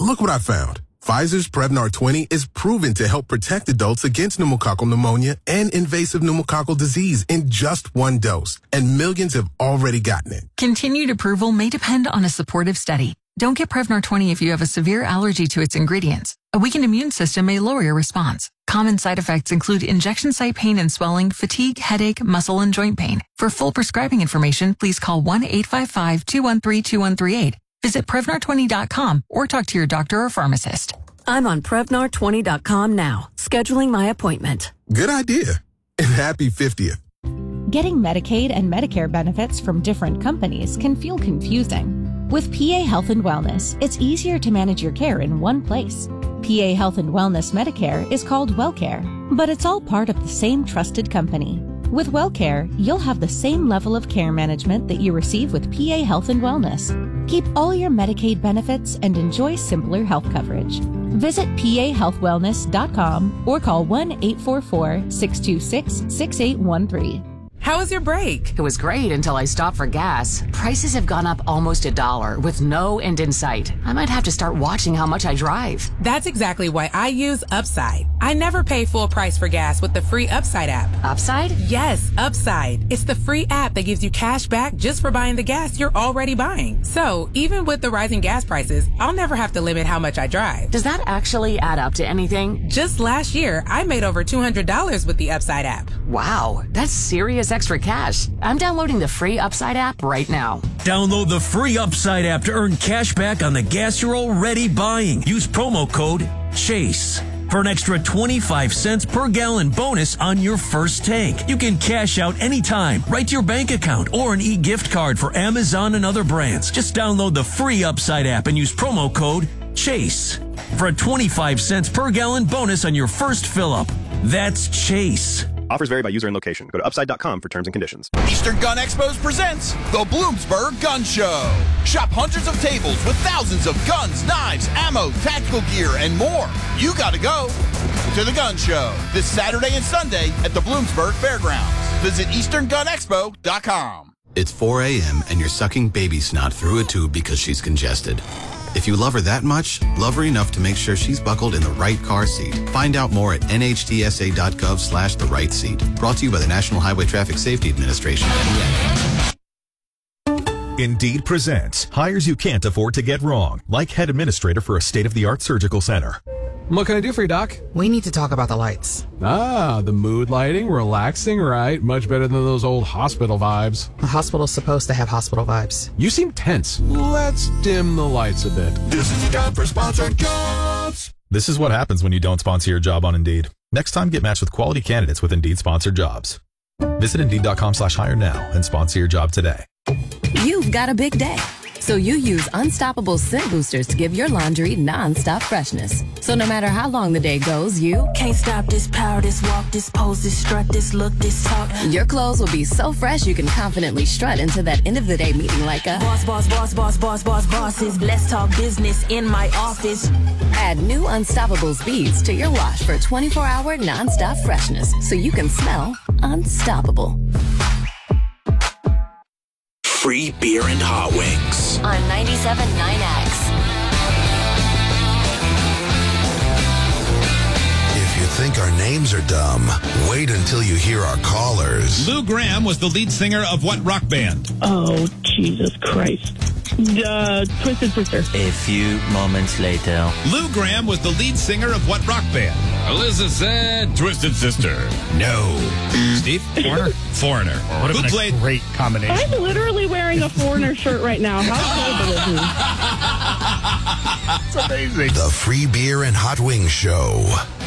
Look what I found. Pfizer's Prevnar 20 is proven to help protect adults against pneumococcal pneumonia and invasive pneumococcal disease in just one dose, and millions have already gotten it. Continued approval may depend on a supportive study. Don't get Prevnar 20 if you have a severe allergy to its ingredients. A weakened immune system may lower your response. Common side effects include injection site pain and swelling, fatigue, headache, muscle, and joint pain. For full prescribing information, please call 1-855-213-2138. Visit Prevnar20.com or talk to your doctor or pharmacist. I'm on Prevnar20.com now, scheduling my appointment. Good idea. And happy 50th. Getting Medicaid and Medicare benefits from different companies can feel confusing. With PA Health and Wellness, it's easier to manage your care in one place. PA Health and Wellness Medicare is called WellCare, but it's all part of the same trusted company. With WellCare, you'll have the same level of care management that you receive with PA Health and Wellness. Keep all your Medicaid benefits and enjoy simpler health coverage. Visit pahealthwellness.com or call 1-844-626-6813. How was your break? It was great until I stopped for gas. Prices have gone up almost $1 with no end in sight. I might have to start watching how much I drive. That's exactly why I use Upside. I never pay full price for gas with the free Upside app. Upside? Yes, Upside. It's the free app that gives you cash back just for buying the gas you're already buying. So even with the rising gas prices, I'll never have to limit how much I drive. Does that actually add up to anything? Just last year, I made over $200 with the Upside app. Wow, that's serious extra cash. I'm downloading the free Upside app right now. Download the free Upside app to earn cash back on the gas you're already buying. Use promo code CHASE for an extra 25 cents per gallon bonus on your first tank. You can cash out anytime, right to your bank account, or an e-gift card for Amazon and other brands. Just download the free Upside app and use promo code CHASE for a 25 cents per gallon bonus on your first fill-up. That's CHASE. Offers vary by user and location. Go to upside.com for terms and conditions. Eastern Gun Expos presents the Bloomsburg Gun Show. Shop hundreds of tables with thousands of guns, knives, ammo, tactical gear, and more. You gotta go to the gun show this Saturday and Sunday at the Bloomsburg Fairgrounds. Visit easterngunexpo.com. It's 4 a.m. and you're sucking baby snot through a tube because she's congested. If you love her that much, love her enough to make sure she's buckled in the right car seat. Find out more at nhtsa.gov/the right seat. Brought to you by the National Highway Traffic Safety Administration. Indeed presents hires you can't afford to get wrong, like head administrator for a state-of-the-art surgical center. What can I do for you, Doc? We need to talk about the lights. Ah, the mood lighting, relaxing, right? Much better than those old hospital vibes. A hospital's supposed to have hospital vibes. You seem tense. Let's dim the lights a bit. This is your time for sponsored jobs. This is what happens when you don't sponsor your job on Indeed. Next time, get matched with quality candidates with Indeed sponsored jobs. Visit Indeed.com/hire now and sponsor your job today. You've got a big day, so you use Unstoppable Scent Boosters to give your laundry non-stop freshness. So no matter how long the day goes, you can't stop this power, this walk, this pose, this strut, this look, this talk. Your clothes will be so fresh you can confidently strut into that end of the day meeting like a bosses. Let's talk business in my office. Add new Unstoppables beads to your wash for 24-hour non-stop freshness so you can smell unstoppable. Free beer and hot wings on 97.9X. If you think our names are dumb, wait until you hear our callers. Lou Gramm was the lead singer of what rock band? Oh, Jesus Christ. Twisted Sister. A few moments later. Lou Gramm was the lead singer of what rock band? Alyssa said Twisted Sister. No. Steve? Foreigner? Foreigner. Who played? A great combination. I'm literally wearing a Foreigner shirt right now. How cool is It's amazing. The Free Beer and Hot Wings Show.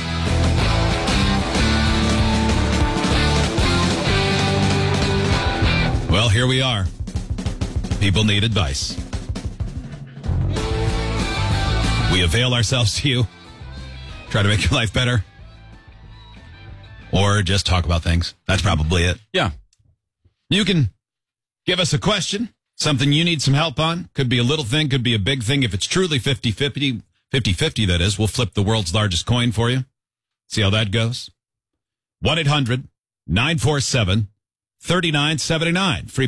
Well, here we are. People need advice. We avail ourselves to you. Try to make your life better. Or just talk about things. That's probably it. Yeah. You can give us a question, something you need some help on. Could be a little thing, could be a big thing. If it's truly 50-50, that is, we'll flip the world's largest coin for you. See how that goes? 1-800-947-3979.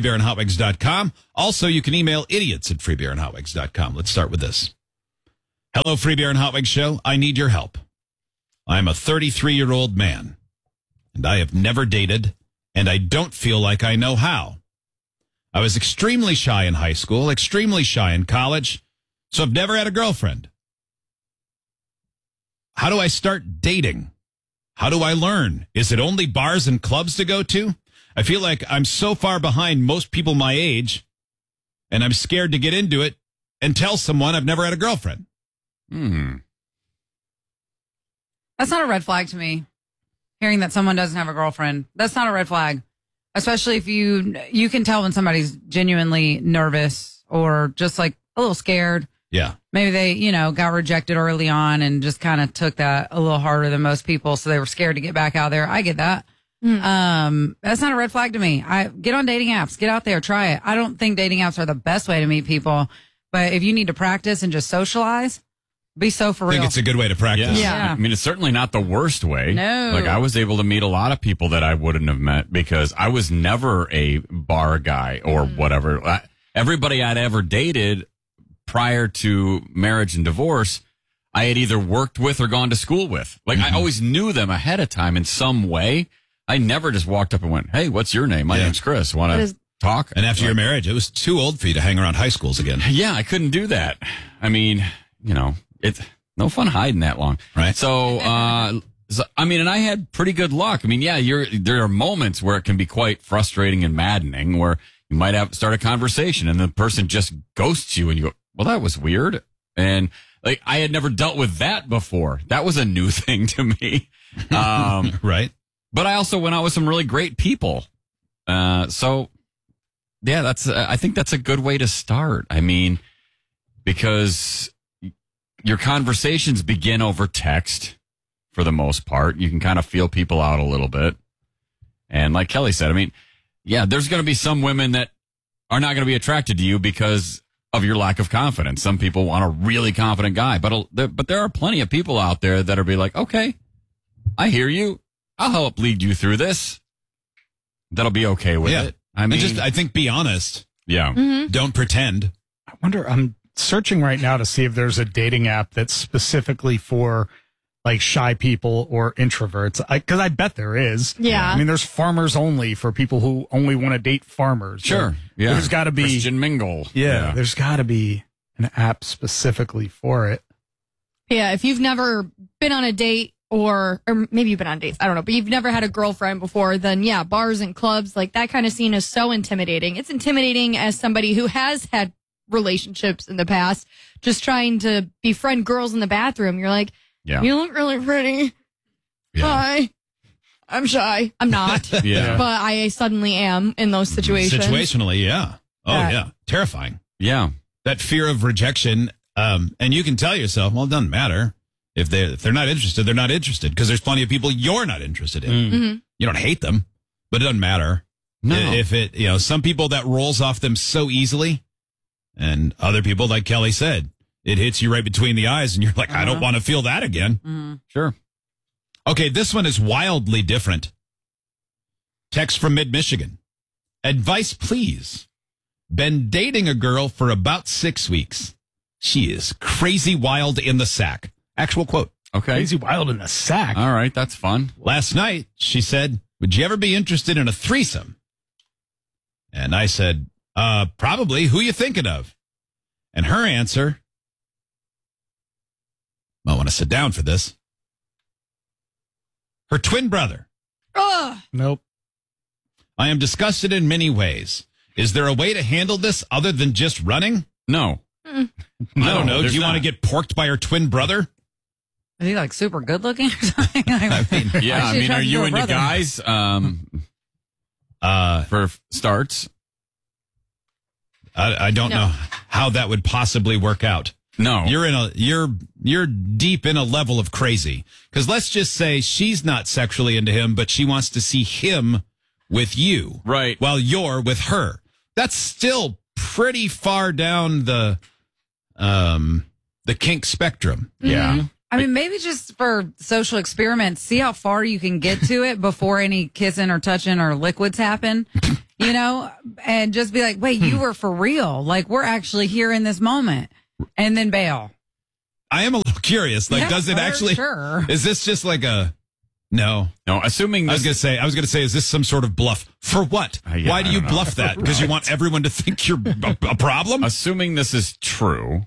freebeerandhotwings.com. Also, you can email idiots@freebeerandhotwings.com. Let's start with this. Hello, Free Beer and Hot Wings Show. I need your help. I'm a 33-year-old man, and I have never dated, and I don't feel like I know how. I was extremely shy in high school, extremely shy in college, so I've never had a girlfriend. How do I start dating? How do I learn? Is it only bars and clubs to go to? I feel like I'm so far behind most people my age, and I'm scared to get into it and tell someone I've never had a girlfriend. That's not a red flag to me. Hearing that someone doesn't have a girlfriend, that's not a red flag. Especially if you can tell when somebody's genuinely nervous or just like a little scared. Yeah. Maybe they, got rejected early on and just kind of took that a little harder than most people. So they were scared to get back out there. I get that. That's not a red flag to me. Get on dating apps, get out there, try it. I don't think dating apps are the best way to meet people, but if you need to practice and just socialize, be so for real. I think it's a good way to practice. Yeah. I mean, it's certainly not the worst way. No. Like, I was able to meet a lot of people that I wouldn't have met because I was never a bar guy or whatever. Everybody I'd ever dated prior to marriage and divorce, I had either worked with or gone to school with. Like, I always knew them ahead of time in some way. I never just walked up and went, "Hey, what's your name? My name's Chris. Want to talk?" And after your marriage, it was too old for you to hang around high schools again. Yeah, I couldn't do that. I mean, it's no fun hiding that long. Right. So, and I had pretty good luck. I mean, yeah, there are moments where it can be quite frustrating and maddening where you might have to start a conversation and the person just ghosts you and you go, "Well, that was weird." And like, I had never dealt with that before. That was a new thing to me. Right. But I also went out with some really great people. So yeah, I think that's a good way to start. I mean, because your conversations begin over text for the most part. You can kind of feel people out a little bit. And like Kelly said, I mean, yeah, there's going to be some women that are not going to be attracted to you because of your lack of confidence. Some people want a really confident guy, but there are plenty of people out there that are be like, "Okay, I hear you. I'll help lead you through this." That'll be okay with it. I mean, I think be honest. Yeah. Don't pretend. I wonder, I'm searching right now to see if there's a dating app that's specifically for like shy people or introverts. Because I bet there is. Yeah. I mean, there's farmers only for people who only want to date farmers. Sure. Yeah. There's got to be Christian Mingle. Yeah. There's got to be an app specifically for it. Yeah. If you've never been on a date or maybe you've been on dates, I don't know, but you've never had a girlfriend before, then yeah, bars and clubs, like that kind of scene is so intimidating. It's intimidating as somebody who has had relationships in the past, just trying to befriend girls in the bathroom. You're like, "You look really pretty. Yeah. Hi. I'm shy." I'm not. Yeah. But I suddenly am in those situations. Situationally, yeah. Oh, yeah. Terrifying. Yeah. That fear of rejection. And you can tell yourself, well, it doesn't matter. If they're not interested, they're not interested. Because there's plenty of people you're not interested in. Mm-hmm. You don't hate them, but it doesn't matter. No. If some people that rolls off them so easily, and other people, like Kelly said, it hits you right between the eyes, and you're like, I don't want to feel that again. Sure. Okay, this one is wildly different. Text from Mid-Michigan. Advice, please. Been dating a girl for about 6 weeks. She is crazy wild in the sack. Actual quote. Okay. Crazy wild in the sack. All right, that's fun. Last night, she said, "Would you ever be interested in a threesome?" And I said, "Probably. Who you thinking of?" And her answer, I want to sit down for this. Her twin brother. Nope. I am disgusted in many ways. Is there a way to handle this other than just running? No. I don't know. Do you want to not. get porked by her twin brother? Is he like super good looking or something? Yeah, I mean, are you into guys? For starts, I don't know how that would possibly work out. No, you're deep in a level of crazy. Because let's just say she's not sexually into him, but she wants to see him with you, right? While you're with her. That's still pretty far down the kink spectrum. Yeah. I mean, maybe just for social experiments, see how far you can get to it before any kissing or touching or liquids happen, and just be like, wait, you were for real. Like, we're actually here in this moment, and then bail. I am a little curious. Like, Yeah, does it for actually? sure. Is this just like a? No. Assuming I was gonna say, is this some sort of bluff? For what? Yeah, Why do you bluff that? Because you want everyone to think you're a problem? Assuming this is true,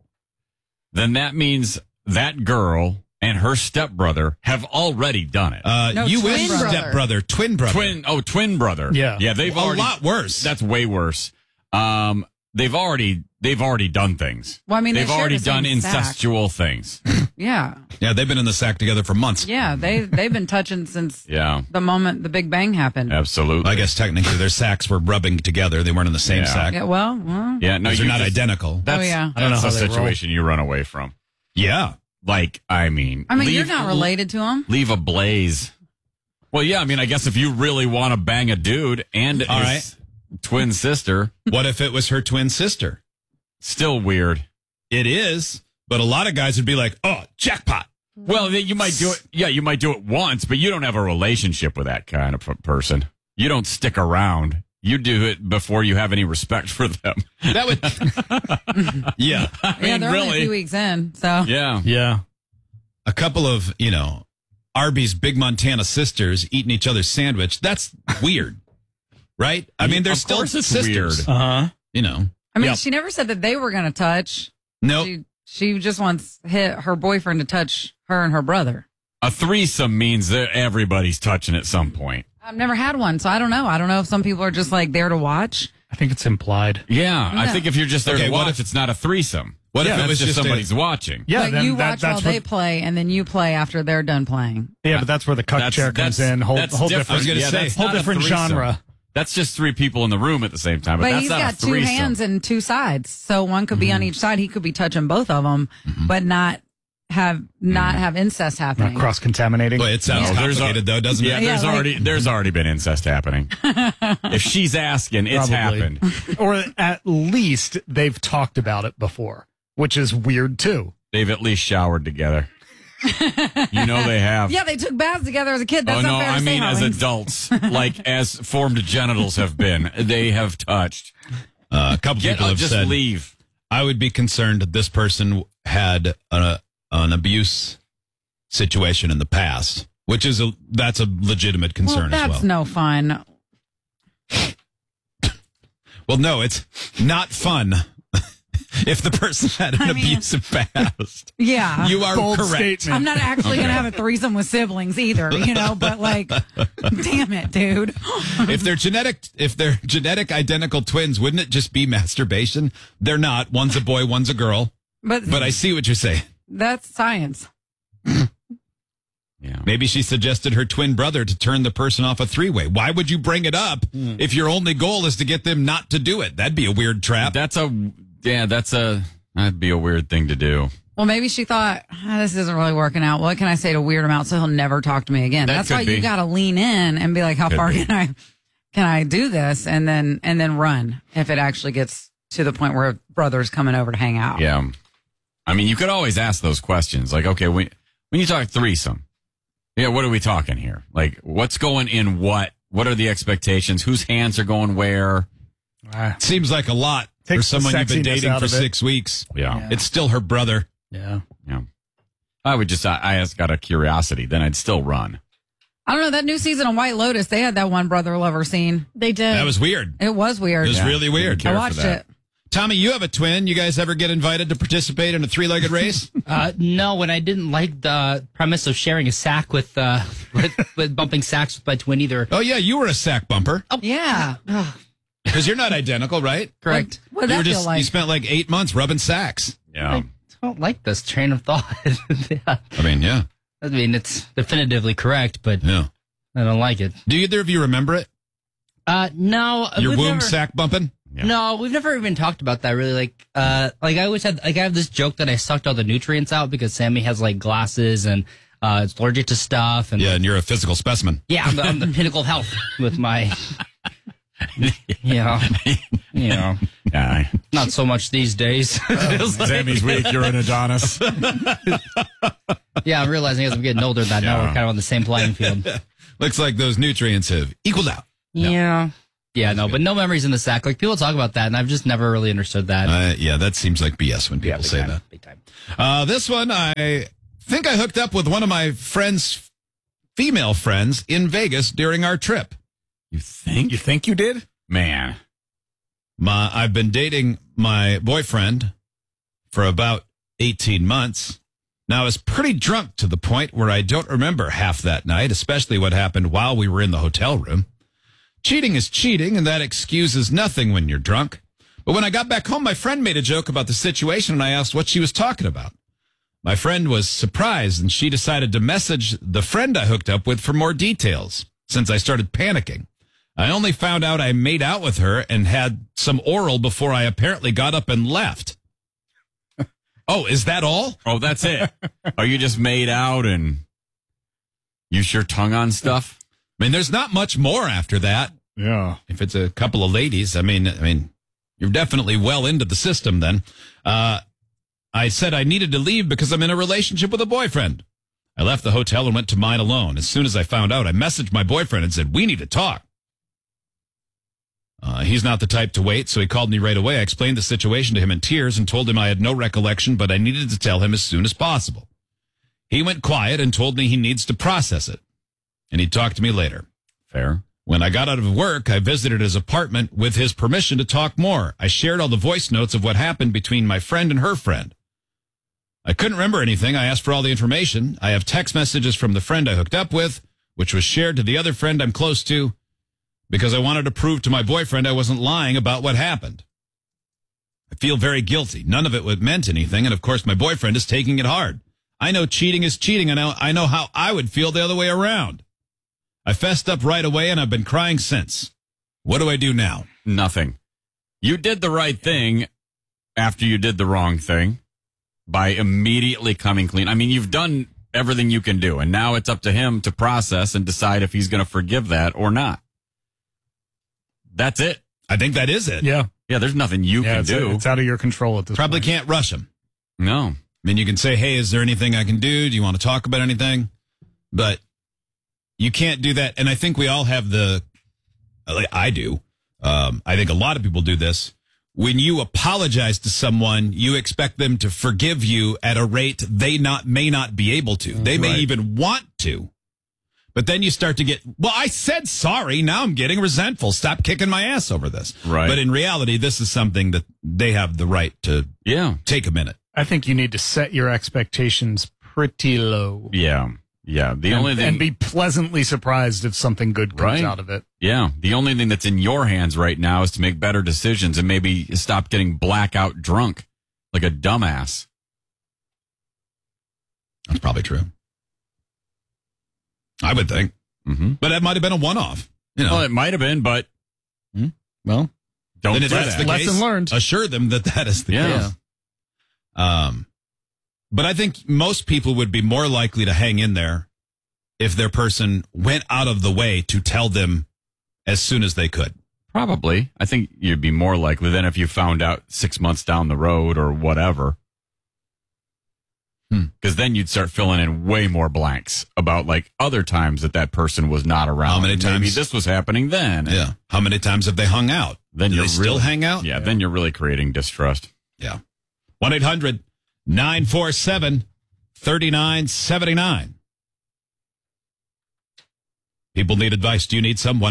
then that means that girl and her stepbrother have already done it. You win, stepbrother, twin brother. Twin brother. Yeah. They've a already, lot worse. That's way worse. They've already done things. Well, I mean, they've they share already the done same sack. incestual things. Yeah. Yeah, they've been in the sack together for months. Yeah, they've been touching since Yeah. the moment the Big Bang happened. Absolutely. I guess technically their sacks were rubbing together. They weren't in the same sack. Yeah, well, Yeah, no, they're not identical. That's, yeah. I don't know that's how a they situation you run away from. Yeah. Like, I mean, you're not related to him. Leave a blaze. Well, yeah, I mean, I guess if you really want to bang a dude and All his twin sister, What if it was her twin sister? still weird. It is, but a lot of guys would be like, "Oh, jackpot." Well, you might do it. Yeah, you might do it once, but you don't have a relationship with that kind of person. You don't stick around. You do it before you have any respect for them. That would, yeah. I mean, they're only a few weeks in, so Yeah. Yeah. A couple of, Arby's Big Montana sisters eating each other's sandwich. That's weird, right? I mean, they're Of still course it's sisters. weird. Uh-huh. I mean, she never said that they were going to touch. Nope. She just wants her boyfriend to touch her and her brother. A threesome means that everybody's touching at some point. I've never had one, so I don't know. I don't know if some people are just like there to watch. I think it's implied. Yeah, I Yeah. think if you're just there Okay, to what watch, it's not a threesome. What Yeah, if it that's was just somebody's watching? Yeah, But then you watch while that's they where, play, and then you play after they're done playing. yeah, but that's where the cuck chair comes in. Whole that's different, different. I was gonna say, that's whole not a different threesome. genre. That's just three people in the room at the same time, but, But that's he's not got a two threesome. hands and two sides, so one could be on each side. He could be touching both of them, but not have incest happening. Not cross contaminating. Boy, it sounds complicated, though, doesn't Yeah, it? there's already been incest happening. If she's asking, it's Probably. happened. Or at least they've talked about it before, which is weird too. They've at least showered together. You know they have. Yeah, they took baths together as a kid. That's oh no, not fair to I say, mean as Hollings. adults, like as formed genitals have been, they have touched. A couple people have just said, leave. I would be concerned that this person had an abuse situation in the past, which is that's a legitimate concern well, as that's well. no fun. Well, no, it's not fun. If the person had an abusive past, Yeah. you are Bold correct. statement. I'm not actually going to have a threesome with siblings either, but like, damn it, dude. If they're genetic identical twins, wouldn't it just be masturbation? They're not. One's a boy, one's a girl. But I see what you're saying. that's science. Yeah. Maybe she suggested her twin brother to turn the person off a three-way. Why would you bring it up if your only goal is to get them not to do it? That'd be a weird trap. That'd be a weird thing to do. Well, maybe she thought, this isn't really working out. What can I say to weird him out so he'll never talk to me again? That That's could why be. you got to lean in and be like, how Could far be. can I do this? And then run if it actually gets to the point where a brother's coming over to hang out. Yeah. I mean, you could always ask those questions. Like, okay, when you talk threesome, yeah, what are we talking here? Like, what's going in what? What are the expectations? Whose hands are going where? Seems like a lot for Takes the someone you've been sexiness dating out for of it. 6 weeks. Yeah. It's still her brother. Yeah. Yeah. I would just, I just got a curiosity. Then I'd still run. I don't know. That new season of White Lotus, they had that one brother lover scene. They did. That was weird. It was weird. It was really weird. I watched it. Tommy, you have a twin. You guys ever get invited to participate in a three-legged race? No, and I didn't like the premise of sharing a sack with bumping sacks with my twin either. Oh, yeah, you were a sack bumper. Oh, yeah. Because you're not identical, right? Correct. What did that feel like? You spent like 8 months rubbing sacks. Yeah. I don't like this train of thought. Yeah. I mean, yeah. I mean, it's definitively correct, but Yeah. I don't like it. Do either of you remember it? No. Your we've womb never- sack bumping? Yeah. No, we've never even talked about that really. Like I always had, I have this joke that I sucked all the nutrients out because Sammy has like glasses and it's allergic to stuff. And Yeah, and you're a physical specimen. yeah, I'm the pinnacle of health with my, yeah. Not so much these days. Sammy's weak. You're an Adonis. Yeah, I'm realizing as I'm getting older that now we're kind of on the same playing field. Looks like those nutrients have equaled out. Yeah. Yeah, no, but no memories in the sack. Like, people talk about that, and I've just never really understood that. Yeah, that seems like BS when people say that. Big time. This one, I think I hooked up with one of my friends, female friends, in Vegas during our trip. You think? You think you did? Man. I've been dating my boyfriend for about 18 months. Now, I was pretty drunk to the point where I don't remember half that night, especially what happened while we were in the hotel room. Cheating is cheating, and that excuses nothing when you're drunk. But when I got back home, my friend made a joke about the situation, and I asked what she was talking about. My friend was surprised, and she decided to message the friend I hooked up with for more details, since I started panicking. I only found out I made out with her and had some oral before I apparently got up and left. Oh, is that all? Oh, that's it. Oh, you just made out and use your tongue on stuff? I mean, there's not much more after that. Yeah. If it's a couple of ladies, I mean, you're definitely well into the system then. I said I needed to leave because I'm in a relationship with a boyfriend. I left the hotel and went to mine alone. As soon as I found out, I messaged my boyfriend and said, we need to talk. He's not the type to wait, so he called me right away. I explained the situation to him in tears and told him I had no recollection, but I needed to tell him as soon as possible. He went quiet and told me he needs to process it, and he'd talk to me later. Fair. When I got out of work, I visited his apartment with his permission to talk more. I shared all the voice notes of what happened between my friend and her friend. I couldn't remember anything. I asked for all the information. I have text messages from the friend I hooked up with, which was shared to the other friend I'm close to, because I wanted to prove to my boyfriend I wasn't lying about what happened. I feel very guilty. None of it meant anything, and of course my boyfriend is taking it hard. I know cheating is cheating, and I know how I would feel the other way around. I fessed up right away, and I've been crying since. What do I do now? Nothing. You did the right thing after you did the wrong thing by immediately coming clean. I mean, you've done everything you can do, and now it's up to him to process and decide if he's going to forgive that or not. That's it. I think that is it. Yeah. Yeah, there's nothing you can do. It's out of your control at this Probably point. can't rush him. No. I mean, you can say, hey, is there anything I can do? Do you want to talk about anything? But you can't do that. And I think we all have I do. I think a lot of people do this. When you apologize to someone, you expect them to forgive you at a rate they may not be able to. They may even want to. But then you start to get, well, I said sorry. Now I'm getting resentful. Stop kicking my ass over this. Right. But in reality, this is something that they have the right to take a minute. I think you need to set your expectations pretty low. Yeah. Yeah. And be pleasantly surprised if something good comes out of it. Yeah. The only thing that's in your hands right now is to make better decisions and maybe stop getting blackout drunk like a dumbass. That's probably true. I would think. Mm-hmm. But that might have been a one-off. You know. Well, it might have been, but well, don't then do if that's that. the case, Lesson learned. Assure them that is the case. But I think most people would be more likely to hang in there if their person went out of the way to tell them as soon as they could. Probably. I think you'd be more likely than if you found out 6 months down the road or whatever. Because then you'd start filling in way more blanks about like other times that person was not around. How many times? Maybe this was happening then. Yeah. How many times have they hung out? Then Do you're they still really, hang out? Yeah, then you're really creating distrust. Yeah. 1-800-947-3979. People need advice. Do you need some?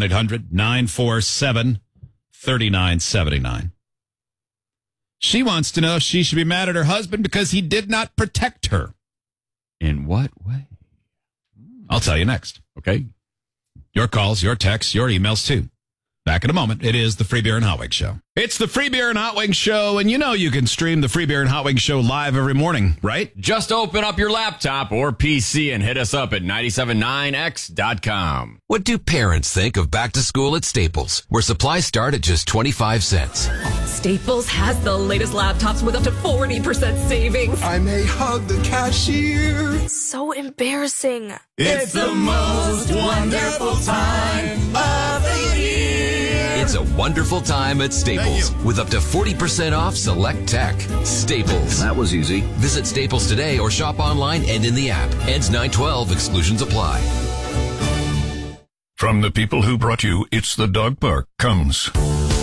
1-800-947-3979. She wants to know if she should be mad at her husband because he did not protect her. In what way? I'll tell you next. Okay. Your calls, your texts, your emails too. Back in a moment. It is the Free Beer and Hot Wings Show. It's the Free Beer and Hot Wings Show, and you know you can stream the Free Beer and Hot Wings Show live every morning, right? Just open up your laptop or PC and hit us up at 979x.com. What do parents think of back to school at Staples, where supplies start at just 25 cents? Staples has the latest laptops with up to 40% savings. I may hug the cashier. So embarrassing. It's the most wonderful time of the year. It's a wonderful time at Staples with up to 40% off select tech. Staples. That was easy. Visit Staples today or shop online and in the app. Ends 9/12. Exclusions apply. From the people who brought you It's the Dog Park comes